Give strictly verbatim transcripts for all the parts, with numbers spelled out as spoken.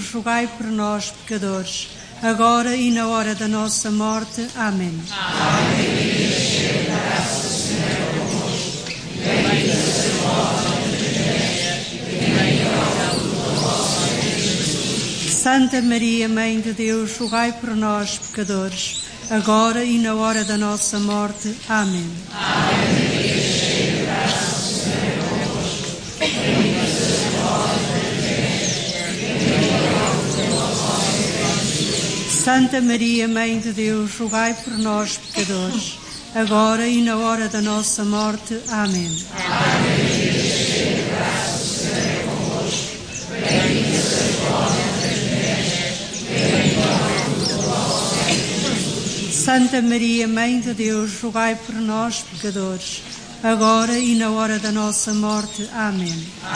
Deus, rogai por nós, pecadores, agora e na hora da nossa morte. Amém. Santa Maria, Mãe de Deus, rogai por nós, pecadores, agora e na hora da nossa morte. Amém. Santa Maria, Mãe de Deus, rogai por nós, pecadores, agora e na hora da nossa morte. Amém. Santa Maria, Mãe de Deus, rogai por nós, pecadores, agora e na hora da nossa morte. Amém.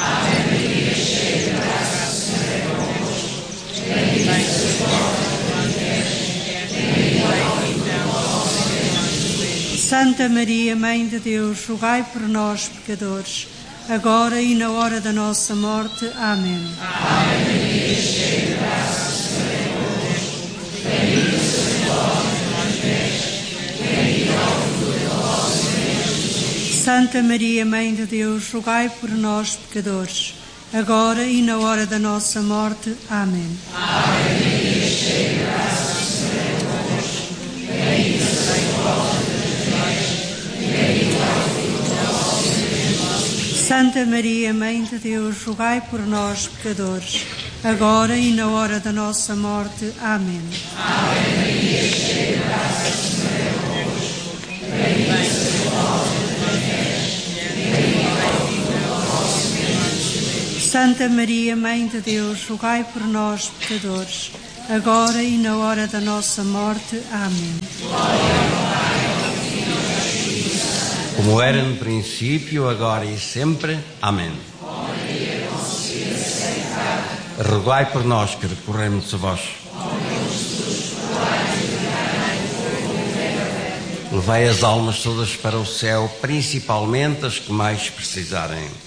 Santa Maria, Mãe de Deus, rogai por nós, pecadores, agora e na hora da nossa morte. Amém. Santa Maria, Mãe de Deus, rogai por nós, pecadores, agora e na hora da nossa morte. Amém. Santa Maria, Mãe de Deus, rogai por nós, pecadores, agora e na hora da nossa morte. Amém. Santa Maria, Mãe de Deus, rogai por nós, pecadores, agora e na hora da nossa morte. Amém. Como era no princípio, agora e sempre. Amém. Rogai por nós que recorremos a vós. Levai as almas todas para o céu, principalmente as que mais precisarem.